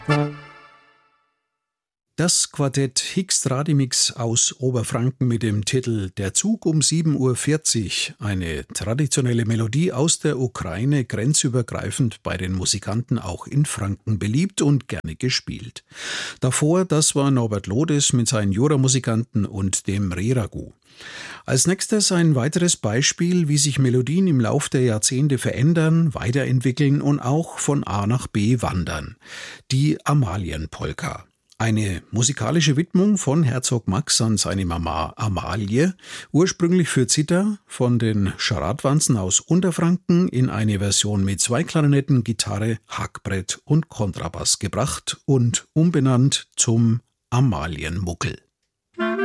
Das Quartett Hix-Stradimix aus Oberfranken mit dem Titel »Der Zug um 7:40 Uhr«, eine traditionelle Melodie aus der Ukraine, grenzübergreifend bei den Musikanten auch in Franken beliebt und gerne gespielt. Davor, das war Norbert Lodes mit seinen Jura-Musikanten und dem Reragu. Als nächstes ein weiteres Beispiel, wie sich Melodien im Lauf der Jahrzehnte verändern, weiterentwickeln und auch von A nach B wandern. Die Amalienpolka. Eine musikalische Widmung von Herzog Max an seine Mama Amalie, ursprünglich für Zither, von den Scharadwanzen aus Unterfranken in eine Version mit 2 Klarinetten, Gitarre, Hackbrett und Kontrabass gebracht und umbenannt zum Amalienmuckel.